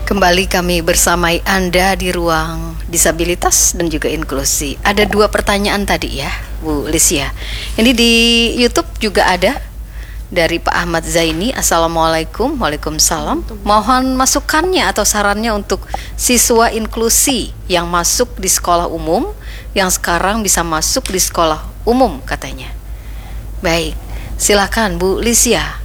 Kembali kami bersamai Anda di ruang disabilitas dan juga inklusi. Ada 2 pertanyaan tadi ya, Bu Lisya. Ini di YouTube juga ada dari Pak Ahmad Zaini. Assalamualaikum. Waalaikumsalam. Mohon masukannya atau sarannya untuk siswa inklusi yang masuk di sekolah umum, yang sekarang bisa masuk di sekolah umum katanya. Baik, silakan Bu Lisya.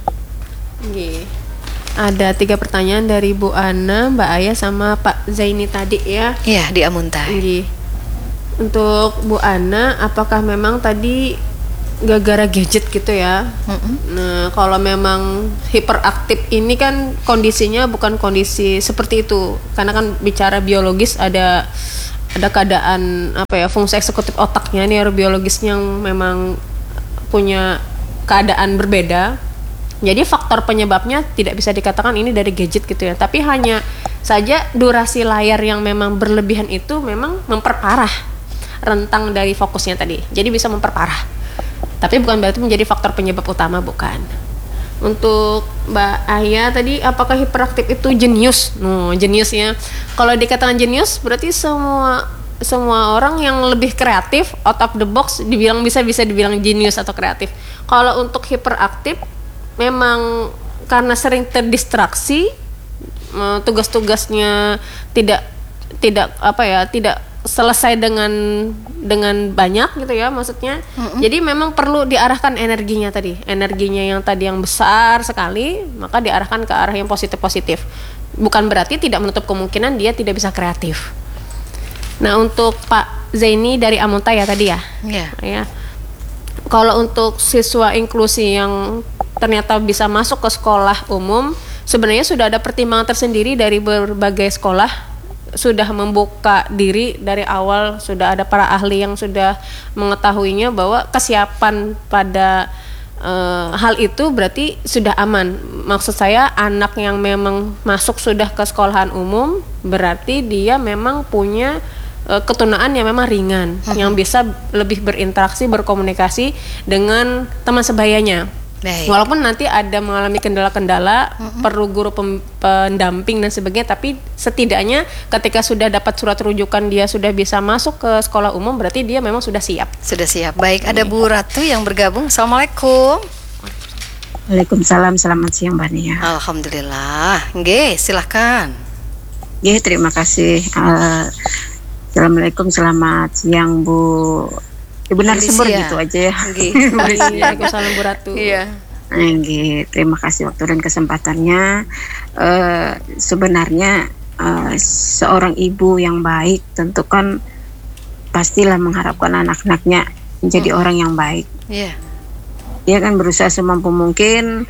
Ada 3 pertanyaan dari Bu Ana, Mbak Aya sama Pak Zaini tadi ya. Iya, di Amuntai. Untuk Bu Ana, apakah memang tadi gara-gara gadget gitu ya? Nah, kalau memang hiperaktif ini kan kondisinya bukan kondisi seperti itu. Karena kan bicara biologis ada keadaan fungsi eksekutif otaknya, neurobiologisnya yang memang punya keadaan berbeda. Jadi faktor penyebabnya tidak bisa dikatakan ini dari gadget gitu ya, tapi hanya saja durasi layar yang memang berlebihan itu memang memperparah rentang dari fokusnya tadi. Jadi bisa memperparah. Tapi bukan berarti menjadi faktor penyebab utama, bukan. Untuk Mbak Aya tadi, apakah hiperaktif itu jenius? Jeniusnya, kalau dikatakan jenius berarti semua orang yang lebih kreatif, out of the box dibilang bisa dibilang jenius atau kreatif. Kalau untuk hiperaktif memang karena sering terdistraksi, tugas-tugasnya tidak selesai dengan banyak gitu ya maksudnya. Jadi memang perlu diarahkan energinya yang besar sekali, maka diarahkan ke arah yang positif. Bukan berarti tidak menutup kemungkinan dia tidak bisa kreatif. Nah, untuk Pak Zaini dari Amuntai ya tadi ya. Ya. Kalau untuk siswa inklusi yang ternyata bisa masuk ke sekolah umum, sebenarnya sudah ada pertimbangan tersendiri dari berbagai sekolah, sudah membuka diri dari awal, sudah ada para ahli yang sudah mengetahuinya bahwa kesiapan pada hal itu berarti sudah aman. Maksud saya, anak yang memang masuk sudah ke sekolahan umum berarti dia memang punya ketunaan yang memang ringan, yang bisa lebih berinteraksi, berkomunikasi dengan teman sebayanya. Baik. Walaupun nanti ada mengalami kendala-kendala, perlu guru pendamping dan sebagainya, tapi setidaknya ketika sudah dapat surat rujukan dia sudah bisa masuk ke sekolah umum, berarti dia memang sudah siap. Baik, ada Bu Ratu yang bergabung. Assalamualaikum. Waalaikumsalam, selamat siang Mbak Nia. Alhamdulillah. Nggih, silahkan. Nggih, terima kasih. Assalamualaikum, selamat siang Bu. Ibu narasumber gitu aja ya. Waalaikumsalam Bu Ratu. Iya. Terima kasih waktu dan kesempatannya. Sebenarnya seorang ibu yang baik tentu kan pastilah mengharapkan anak-anaknya menjadi orang yang baik. Iya. Dia kan berusaha semampu mungkin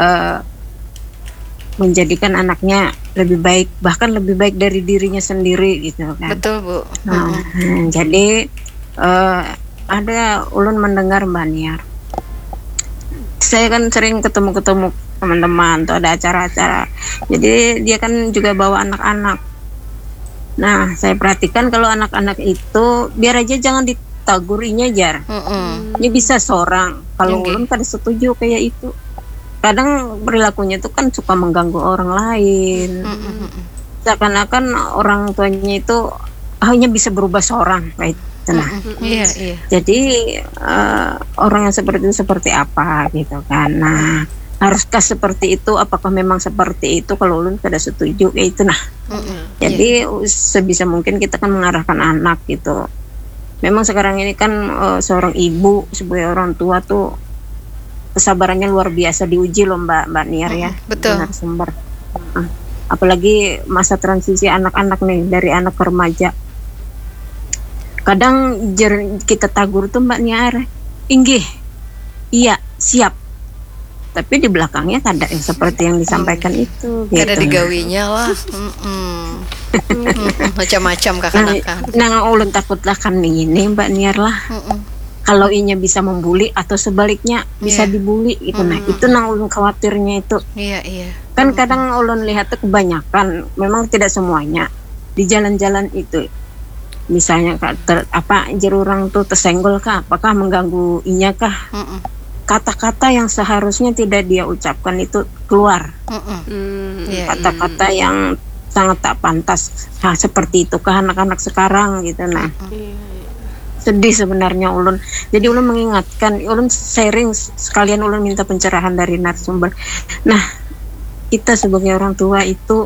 menjadikan anaknya lebih baik, bahkan lebih baik dari dirinya sendiri gitu kan. Betul, Bu. Jadi ada ulun mendengar Mbak Niar. Saya kan sering ketemu teman-teman tuh ada acara-acara. Jadi dia kan juga bawa anak-anak. Nah, saya perhatikan kalau anak-anak itu biar aja jangan ditagurinya jar. Ini bisa seorang. Kalau ulun kada setuju kayak itu. Kadang perilakunya itu kan suka mengganggu orang lain. Seakan-akan orang tuanya itu hanya bisa berubah seorang, right? Nah, iya. Jadi orang yang seperti itu seperti apa gitu kan. Nah, haruskah seperti itu? Apakah memang seperti itu? Kalau ulun tidak setuju, ya itu nah. Jadi sebisa mungkin kita kan mengarahkan anak gitu. Memang sekarang ini kan seorang ibu, sebagai orang tua tuh kesabarannya luar biasa diuji loh Mbak Niar ya. Betul. Sumber. Apalagi masa transisi anak-anak nih dari anak ke remaja. Kadang kita tagur tuh Mbak Niar, inggih, iya, siap. Tapi di belakangnya kada yang seperti yang disampaikan itu. Kada gitu. digawinya lah. Macam-macam kakak-kakak. Nah, ulun takutlah kan ini Mbak Niar lah. Kalau inya bisa membuli atau sebaliknya bisa dibully gitu. Nah, itu nang ulun khawatirnya itu. Iya. Kan kadang ulun lihat tuh kebanyakan, memang tidak semuanya di jalan-jalan itu. Misalnya jerurang tuh tersenggol kah, apakah mengganggu inya kah? Kata-kata yang seharusnya tidak dia ucapkan itu keluar. Kata-kata yang sangat tak pantas. Seperti itu ke anak-anak sekarang gitu. Nah, sedih sebenarnya ulun. Jadi ulun mengingatkan, ulun sharing sekalian ulun minta pencerahan dari narasumber. Nah, kita sebagai orang tua itu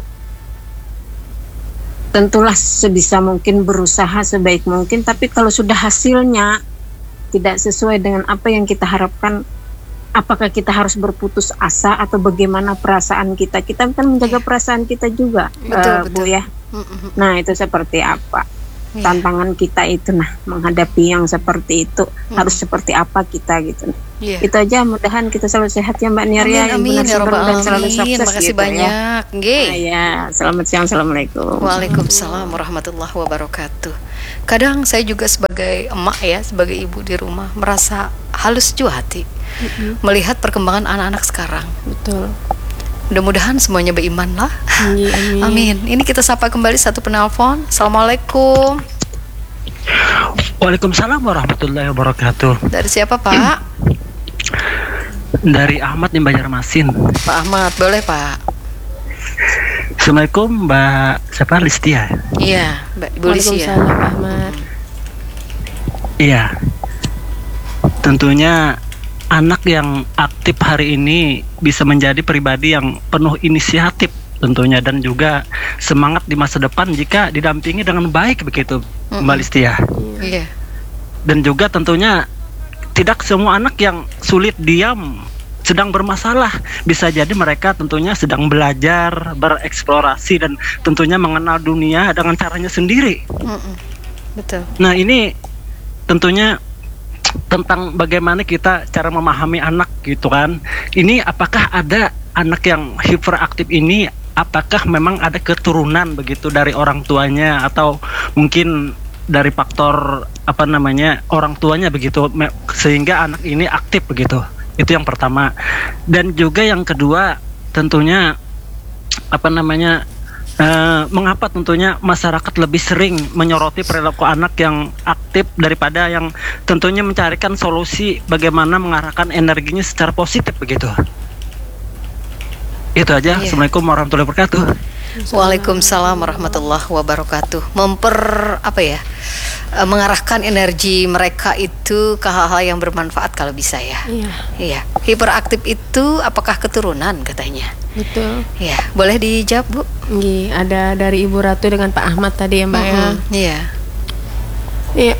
tentulah sebisa mungkin berusaha sebaik mungkin, tapi kalau sudah hasilnya tidak sesuai dengan apa yang kita harapkan, apakah kita harus berputus asa atau bagaimana perasaan kita? Kita kan menjaga perasaan kita juga, Betul, Bu ya. Nah, itu seperti apa? Tantangan kita itu, nah, menghadapi yang seperti itu harus seperti apa kita gitu. Itu aja, mudahan kita selalu sehat ya Mbak Niar ya, Amin ya Rabbal dan selalu Alamin. sukses Makasih gitu banyak. Nggih. Ya, selamat siang, assalamualaikum. Waalaikumsalam warahmatullahi wabarakatuh. Kadang saya juga sebagai emak ya, sebagai ibu di rumah merasa halus juga hati melihat perkembangan anak-anak sekarang. Betul. Mudah-mudahan semuanya beriman lah. Amin. Amin. Ini kita sapa kembali satu penelpon. Assalamualaikum. Waalaikumsalam warahmatullahi wabarakatuh. Dari siapa Pak? Dari Ahmad di Banjarmasin. Pak Ahmad, boleh Pak? Assalamualaikum Mbak siapa, Listia? Iya, Mbak Ibu Lisia. Waalaikumsalam, Pak Ahmad. Iya. Tentunya anak yang aktif hari ini bisa menjadi pribadi yang penuh inisiatif tentunya, dan juga semangat di masa depan jika didampingi dengan baik begitu, Mbak Listia. Iya. Dan juga tentunya tidak semua anak yang sulit diam sedang bermasalah, bisa jadi mereka tentunya sedang belajar, bereksplorasi, dan tentunya mengenal dunia dengan caranya sendiri. Betul. Nah, ini tentunya tentang bagaimana kita cara memahami anak gitu kan. Ini apakah ada anak yang hiperaktif ini, apakah memang ada keturunan begitu dari orang tuanya, atau mungkin dari faktor apa namanya orang tuanya begitu sehingga anak ini aktif begitu. Itu yang pertama. Dan juga yang kedua tentunya apa namanya mengapa tentunya masyarakat lebih sering menyoroti perilaku anak yang aktif daripada yang tentunya mencarikan solusi bagaimana mengarahkan energinya secara positif begitu. Itu aja. Assalamualaikum warahmatullahi wabarakatuh. Waalaikumsalam warahmatullahi wabarakatuh. Mengarahkan energi mereka itu ke hal-hal yang bermanfaat kalau bisa ya. Iya. Hiperaktif itu apakah keturunan katanya? Betul. Ya, boleh dijawab Bu? Ada dari Ibu Ratu dengan Pak Ahmad tadi ya Mbak ya. Iya. Iya.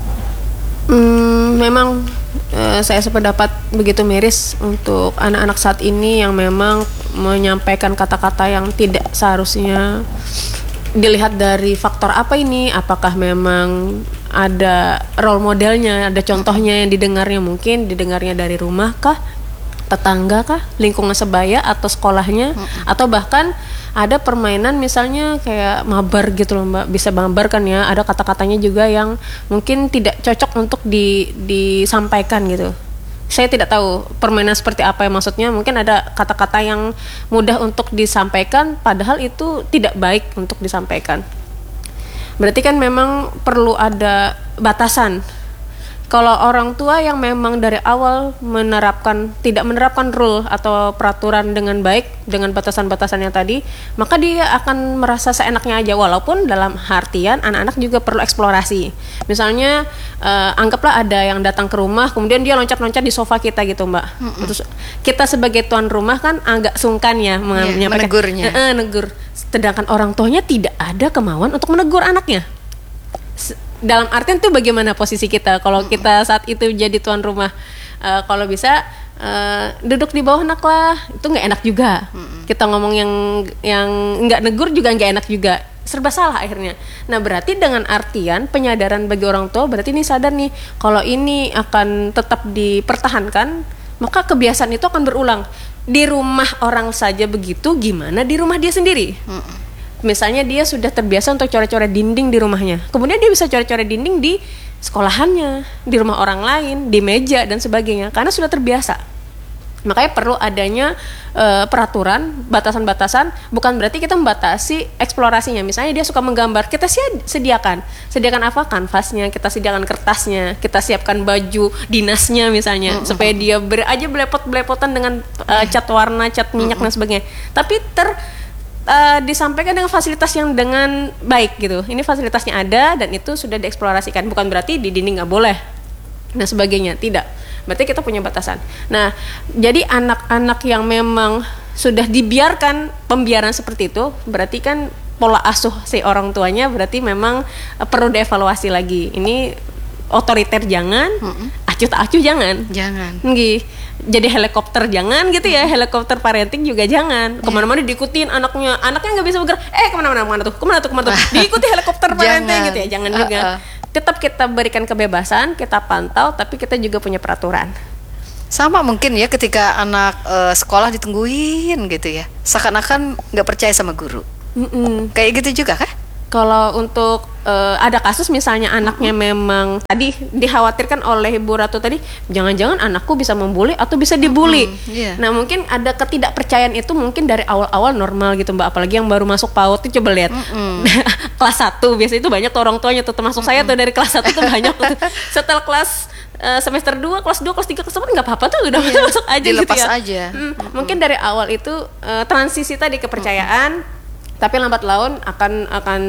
Memang saya sependapat begitu miris untuk anak-anak saat ini yang memang menyampaikan kata-kata yang tidak seharusnya. Dilihat dari faktor apa ini? Apakah memang ada role modelnya, ada contohnya yang didengarnya, mungkin didengarnya dari rumah kah, tetangga kah, lingkungan sebaya atau sekolahnya, atau bahkan ada permainan misalnya kayak mabar gitu loh Mbak, bisa mabar kan ya, ada kata-katanya juga yang mungkin tidak cocok untuk disampaikan gitu. Saya tidak tahu permainan seperti apa yang maksudnya, mungkin ada kata-kata yang mudah untuk disampaikan padahal itu tidak baik untuk disampaikan. Berarti kan memang perlu ada batasan. Kalau orang tua yang memang dari awal tidak menerapkan rule atau peraturan dengan baik, dengan batasan-batasannya tadi, maka dia akan merasa seenaknya aja, walaupun dalam artian anak-anak juga perlu eksplorasi. Misalnya anggaplah ada yang datang ke rumah, kemudian dia loncat-loncat di sofa kita gitu Mbak. Terus kita sebagai tuan rumah kan agak sungkan ya menegurnya. Negur. Sedangkan orang tuanya tidak ada kemauan untuk menegur anaknya. Dalam artian itu bagaimana posisi kita kalau kita saat itu jadi tuan rumah, kalau bisa duduk di bawah anak lah, itu nggak enak juga. Kita ngomong yang nggak negur juga nggak enak juga, serba salah akhirnya. Nah berarti dengan artian penyadaran bagi orang tua, berarti ini sadar nih kalau ini akan tetap dipertahankan, maka kebiasaan itu akan berulang. Di rumah orang saja begitu, gimana di rumah dia sendiri? Misalnya dia sudah terbiasa untuk coret-coret dinding di rumahnya, kemudian dia bisa coret-coret dinding di sekolahannya, di rumah orang lain, di meja dan sebagainya, karena sudah terbiasa. Makanya perlu adanya peraturan, batasan-batasan. Bukan berarti kita membatasi eksplorasinya. Misalnya dia suka menggambar, kita sediakan apa, kanvasnya, kita sediakan kertasnya, kita siapkan baju dinasnya misalnya, supaya dia belepot-belepotan dengan cat warna, cat minyak dan sebagainya. Tapi disampaikan dengan fasilitas yang dengan baik gitu. Ini fasilitasnya ada dan itu sudah dieksplorasikan. Bukan berarti di dinding nggak boleh dan sebagainya, tidak. Berarti kita punya batasan. Nah, jadi anak-anak yang memang sudah dibiarkan pembiaran seperti itu, berarti kan pola asuh si orang tuanya berarti memang perlu dievaluasi lagi. Ini otoriter jangan, acuh tak acuh jangan. Jadi helikopter jangan gitu ya, helikopter parenting juga jangan. Kemana-mana diikutin anaknya nggak bisa bergerak. Kemana tuh? Diikuti helikopter parenting gitu ya, jangan juga. Tetap kita berikan kebebasan, kita pantau, tapi kita juga punya peraturan. Sama mungkin ya ketika anak sekolah ditungguin gitu ya, seakan-akan nggak percaya sama guru. Kayak gitu juga kah? Kalau untuk ada kasus misalnya anaknya memang tadi dikhawatirkan oleh Ibu Ratu tadi, jangan-jangan anakku bisa membuli atau bisa dibully. Nah mungkin ada ketidakpercayaan itu mungkin dari awal-awal normal gitu Mbak, apalagi yang baru masuk PAUD itu coba lihat kelas 1 biasanya itu banyak tuh orang tuanya tuh, termasuk saya tuh dari kelas 1 tuh banyak tuh. Setelah kelas semester 2, kelas 3, kelas 4 nggak apa-apa tuh udah masuk aja dilepas gitu ya. aja. Mungkin dari awal itu transisi tadi kepercayaan. Tapi lambat laun akan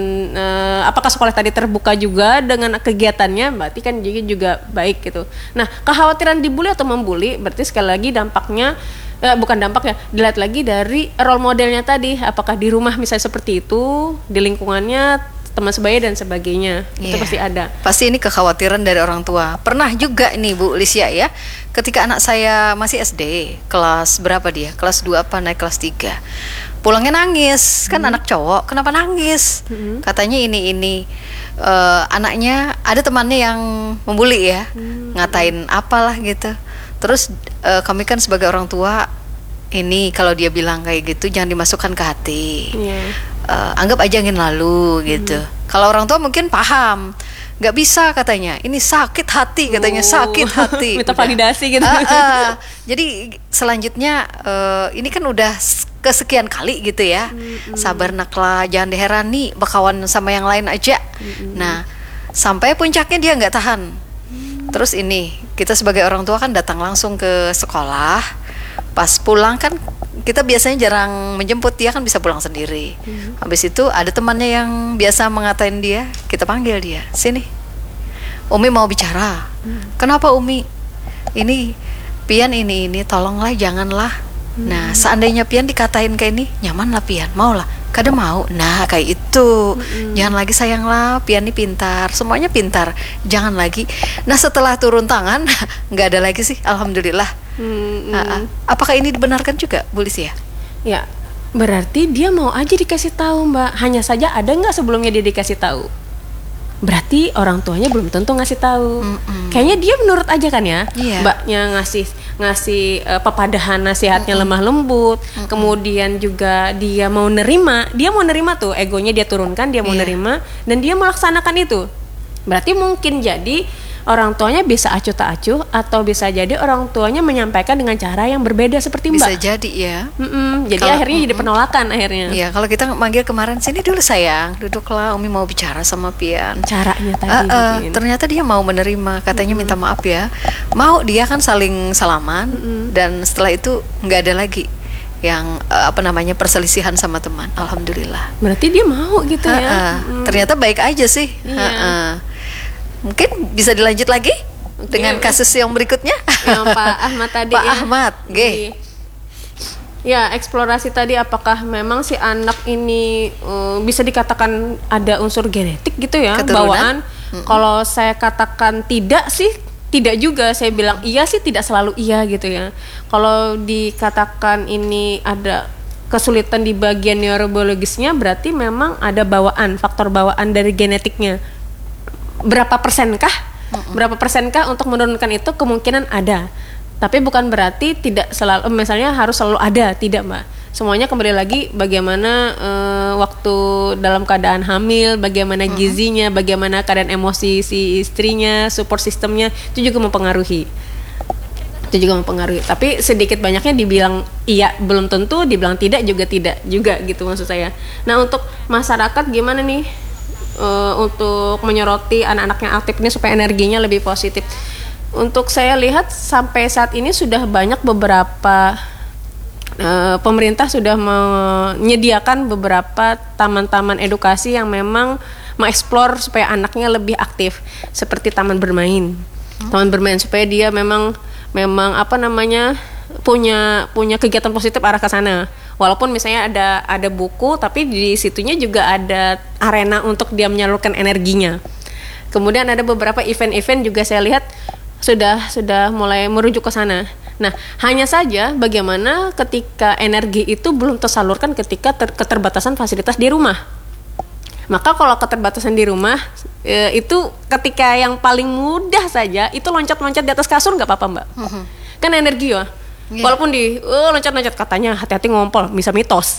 apakah sekolah tadi terbuka juga dengan kegiatannya, berarti kan juga baik gitu. Nah, kekhawatiran dibully atau membuli berarti sekali lagi dampaknya bukan dampaknya, dilihat lagi dari role modelnya tadi, apakah di rumah misalnya seperti itu, di lingkungannya teman sebaya dan sebagainya. Itu pasti ada. Pasti ini kekhawatiran dari orang tua. Pernah juga ini Bu Lisya ya, ketika anak saya masih SD, kelas berapa dia? Kelas 2 apa naik kelas 3. Pulangnya nangis, kan anak cowok, kenapa nangis? Katanya ini anaknya ada temannya yang membuli ya, ngatain apalah gitu. Terus kami kan sebagai orang tua, ini kalau dia bilang kayak gitu jangan dimasukkan ke hati. Anggap aja angin lalu gitu. Kalau orang tua mungkin paham, nggak bisa katanya, ini sakit hati katanya, sakit hati. Minta validasi gitu. Jadi selanjutnya ini kan udah kesekian kali gitu ya. Sabar naklah, jangan diherani, bakawan sama yang lain aja. Nah, sampai puncaknya dia nggak tahan. Terus ini kita sebagai orang tua kan datang langsung ke sekolah. Pas pulang kan kita biasanya jarang menjemput, dia kan bisa pulang sendiri. Habis itu ada temannya yang biasa mengatain dia, kita panggil dia, sini, Umi mau bicara. Kenapa Umi? Ini Pian ini tolonglah janganlah. Nah seandainya Pian dikatain kayak ini, nyaman lah Pian, mau lah, kada mau. Nah kayak itu, jangan lagi sayang lah, Pian ini pintar, semuanya pintar, jangan lagi. Nah setelah turun tangan nggak ada lagi sih, alhamdulillah. Apakah ini dibenarkan juga Bu Lisya? Ya, berarti dia mau aja dikasih tahu Mbak. Hanya saja ada nggak sebelumnya dia dikasih tahu? Berarti orang tuanya belum tentu ngasih tahu. Kayaknya dia menurut aja kan ya. Mbaknya ngasih pepadahan nasihatnya lemah lembut. Kemudian juga dia mau nerima tuh, egonya dia turunkan, dia mau nerima dan dia melaksanakan itu. Berarti mungkin jadi orang tuanya bisa acuh tak acuh, atau bisa jadi orang tuanya menyampaikan dengan cara yang berbeda seperti Mbak. Bisa jadi ya. Jadi akhirnya jadi penolakan akhirnya. Iya, kalau kita manggil kemarin, sini dulu sayang, duduklah, Umi mau bicara sama Pian. Caranya tadi. Ternyata dia mau menerima, katanya minta maaf ya. Mau, dia kan saling salaman dan setelah itu nggak ada lagi yang perselisihan sama teman. Alhamdulillah. Berarti dia mau gitu ya. Ternyata baik aja sih. Mungkin bisa dilanjut lagi dengan kasus yang berikutnya. Yang Pak Ahmad tadi. Pak Ahmad, ya eksplorasi tadi, apakah memang si anak ini bisa dikatakan ada unsur genetik gitu ya, keturunan? Bawaan. Kalau saya katakan tidak sih, tidak juga. Saya bilang iya sih, tidak selalu iya gitu ya. Kalau dikatakan ini ada kesulitan di bagian neurobiologisnya, berarti memang ada bawaan, faktor bawaan dari genetiknya. Berapa persenkah untuk menurunkan itu, kemungkinan ada, tapi bukan berarti tidak selalu, misalnya harus selalu ada, tidak Mbak. Semuanya kembali lagi bagaimana waktu dalam keadaan hamil, bagaimana gizinya, bagaimana keadaan emosi si istrinya, support sistemnya, itu juga mempengaruhi. Tapi sedikit banyaknya dibilang iya belum tentu, dibilang tidak juga gitu maksud saya. Nah untuk masyarakat gimana nih untuk menyoroti anak-anak yang aktif ini supaya energinya lebih positif? Untuk saya lihat sampai saat ini sudah banyak beberapa pemerintah sudah menyediakan beberapa taman-taman edukasi yang memang mengeksplor supaya anaknya lebih aktif, seperti taman bermain. Taman bermain supaya dia memang apa namanya punya kegiatan positif arah ke sana. Walaupun misalnya ada buku, tapi di situnya juga ada arena untuk dia menyalurkan energinya. Kemudian ada beberapa event-event juga saya lihat sudah mulai merujuk ke sana. Nah, hanya saja bagaimana ketika energi itu belum tersalurkan ketika keterbatasan fasilitas di rumah. Maka kalau keterbatasan di rumah itu ketika yang paling mudah saja itu loncat-loncat di atas kasur nggak apa-apa, Mbak. Kan energi ya. Yeah. Walaupun loncat-loncat katanya hati-hati ngompol, bisa mitos.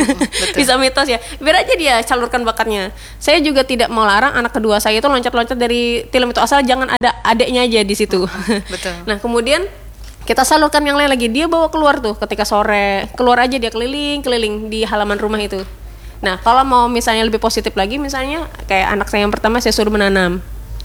Bisa mitos ya. Biar aja dia salurkan bakatnya. Saya juga tidak mau larang anak kedua saya itu loncat-loncat dari film itu, asal jangan ada adiknya aja di situ. Betul. Nah, kemudian kita salurkan yang lain lagi. Dia bawa keluar tuh ketika sore, keluar aja dia keliling-keliling di halaman rumah itu. Nah, kalau mau misalnya lebih positif lagi, misalnya kayak anak saya yang pertama saya suruh menanam,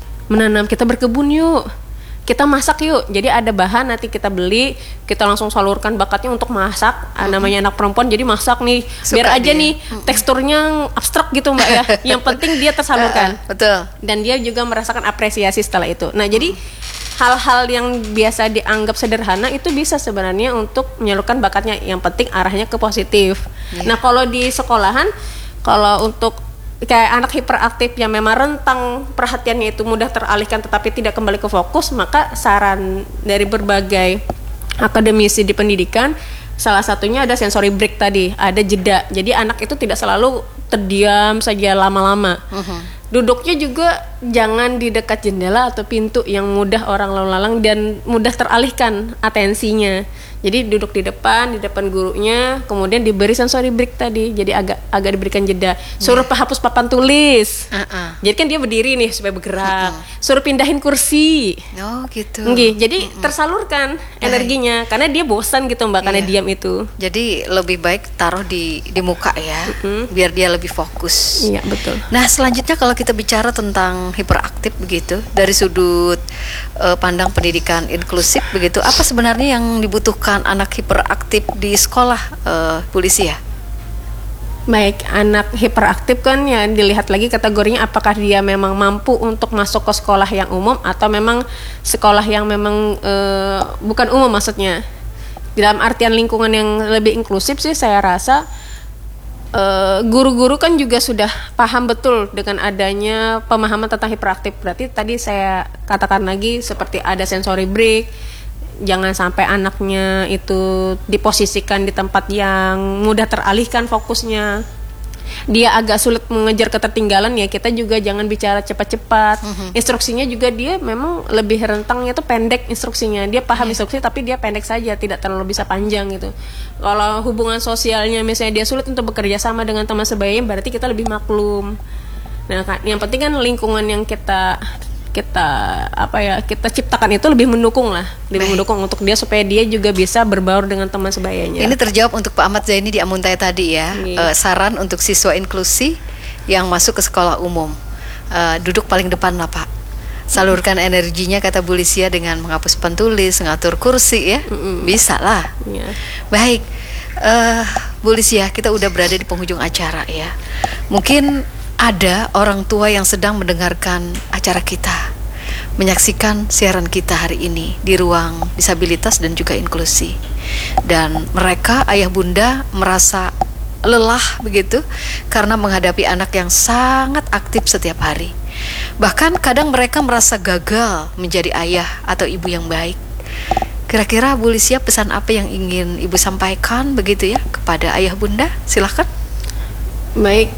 kita berkebun yuk, kita masak yuk. Jadi ada bahan nanti kita beli, kita langsung salurkan bakatnya untuk masak. Namanya anak perempuan jadi masak nih, biar aja nih teksturnya abstrak gitu Mbak ya. Yang penting dia tersalurkan. Betul. Dan dia juga merasakan apresiasi setelah itu. Nah, jadi hal-hal yang biasa dianggap sederhana itu bisa sebenarnya untuk menyalurkan bakatnya. Yang penting arahnya ke positif. Nah, kalau di sekolahan, kalau untuk kayak anak hiperaktif yang memang rentang perhatiannya itu mudah teralihkan tetapi tidak kembali ke fokus, maka saran dari berbagai akademisi di pendidikan, salah satunya ada sensory break tadi, ada jeda. Jadi anak itu tidak selalu terdiam saja lama-lama. Duduknya juga jangan di dekat jendela atau pintu yang mudah orang lalu lalang dan mudah teralihkan atensinya. Jadi duduk di depan gurunya, kemudian diberi sensory break tadi. Jadi agak diberikan jeda. Suruh hapus papan tulis. Jadi kan dia berdiri nih supaya bergerak. Suruh pindahin kursi. Oh gitu. Jadi tersalurkan energinya karena dia bosan gitu Mbak, karena diam itu. Jadi lebih baik taruh di muka ya, biar dia lebih fokus. Iya, betul. Nah, selanjutnya kalau kita bicara tentang hiperaktif begitu, dari sudut pandang pendidikan inklusif begitu, apa sebenarnya yang dibutuhkan anak hiperaktif di sekolah, Bu Lisia? Baik, anak hiperaktif kan ya dilihat lagi kategorinya, apakah dia memang mampu untuk masuk ke sekolah yang umum atau memang sekolah yang memang bukan umum maksudnya. Dalam artian lingkungan yang lebih inklusif sih saya rasa guru-guru kan juga sudah paham betul dengan adanya pemahaman tentang hiperaktif. Berarti tadi saya katakan lagi seperti ada sensory break, jangan sampai anaknya itu diposisikan di tempat yang mudah teralihkan fokusnya. Dia agak sulit mengejar ketertinggalan, ya kita juga jangan bicara cepat-cepat. Instruksinya juga dia memang lebih rentangnya tuh pendek instruksinya. Dia paham instruksi tapi dia pendek saja, tidak terlalu bisa panjang gitu. Kalau hubungan sosialnya misalnya dia sulit untuk bekerja sama dengan teman sebayanya, berarti kita lebih maklum. Nah, yang penting kan lingkungan yang kita ciptakan itu lebih mendukung mendukung untuk dia supaya dia juga bisa berbaur dengan teman sebayanya. Ini terjawab untuk Pak Ahmad Zaini di Amuntai tadi ya. Saran untuk siswa inklusi yang masuk ke sekolah umum, duduk paling depan lah Pak. Salurkan energinya kata Bu Lisia dengan menghapus papan tulis, ngatur kursi ya. Bisa lah. Baik, Bu Lisia, kita udah berada di penghujung acara ya. Mungkin ada orang tua yang sedang mendengarkan acara kita, menyaksikan siaran kita hari ini di ruang disabilitas dan juga inklusi, dan mereka ayah bunda merasa lelah begitu karena menghadapi anak yang sangat aktif setiap hari. Bahkan kadang mereka merasa gagal menjadi ayah atau ibu yang baik. Kira-kira Bu Lisia, pesan apa yang ingin Ibu sampaikan begitu ya kepada ayah bunda? Silahkan. Baik,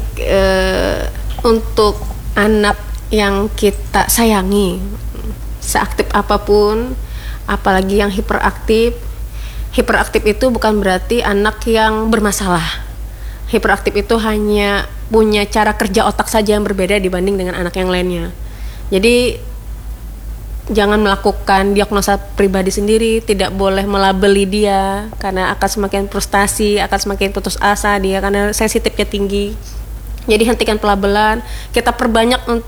untuk anak yang kita sayangi, seaktif apapun, apalagi yang hiperaktif itu bukan berarti anak yang bermasalah. Hiperaktif itu hanya punya cara kerja otak saja yang berbeda dibanding dengan anak yang lainnya. Jadi jangan melakukan diagnosa pribadi sendiri, tidak boleh melabeli dia karena akan semakin frustasi, akan semakin putus asa dia karena sensitifnya tinggi. Jadi hentikan pelabelan, kita perbanyak untuk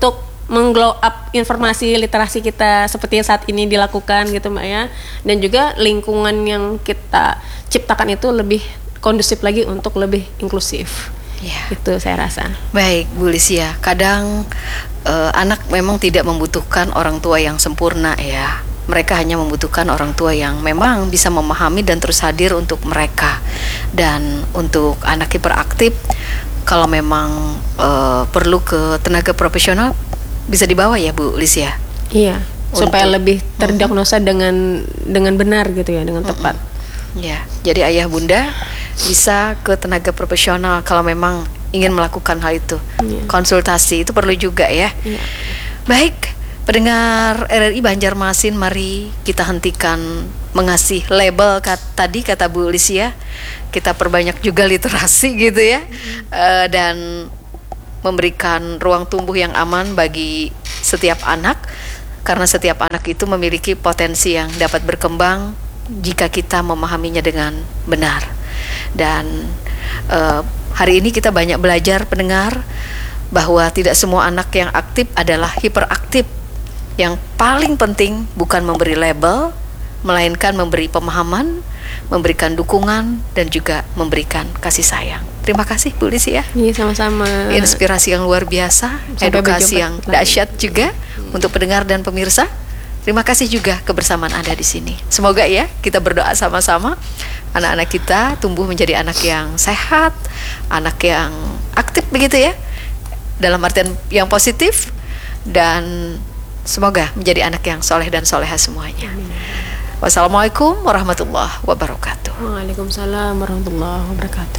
mengglow up informasi literasi kita seperti yang saat ini dilakukan gitu Mbak ya. Dan juga lingkungan yang kita ciptakan itu lebih kondusif lagi untuk lebih inklusif. Ya. Itu saya rasa. Baik Bu Lisia, kadang anak memang tidak membutuhkan orang tua yang sempurna ya. Mereka hanya membutuhkan orang tua yang memang bisa memahami dan terus hadir untuk mereka. Dan untuk anak hiperaktif, kalau memang perlu ke tenaga profesional, bisa dibawa ya Bu Lisia? Iya, supaya lebih terdiagnosa dengan benar gitu ya, dengan tepat. Ya, jadi ayah bunda bisa ke tenaga profesional kalau memang ingin melakukan hal itu. Konsultasi itu perlu juga ya. Baik, pendengar RRI Banjarmasin, mari kita hentikan mengasih label tadi kata Bu Lisia. Kita perbanyak juga literasi gitu ya, dan memberikan ruang tumbuh yang aman bagi setiap anak, karena setiap anak itu memiliki potensi yang dapat berkembang jika kita memahaminya dengan benar. Dan hari ini kita banyak belajar pendengar bahwa tidak semua anak yang aktif adalah hiperaktif. Yang paling penting bukan memberi label, melainkan memberi pemahaman, memberikan dukungan, dan juga memberikan kasih sayang. Terima kasih Bu Lisia. Iya, sama-sama. Inspirasi yang luar biasa, edukasi yang dahsyat juga untuk pendengar dan pemirsa. Terima kasih juga kebersamaan Anda di sini. Semoga ya kita berdoa sama-sama anak-anak kita tumbuh menjadi anak yang sehat, anak yang aktif begitu ya, dalam artian yang positif, dan semoga menjadi anak yang soleh dan soleha semuanya. Wassalamualaikum warahmatullahi wabarakatuh. Waalaikumsalam warahmatullahi wabarakatuh.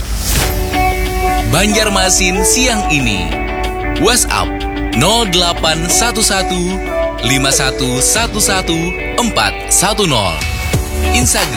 Banjarmasin siang ini. WhatsApp 0811 5111 410. Instagram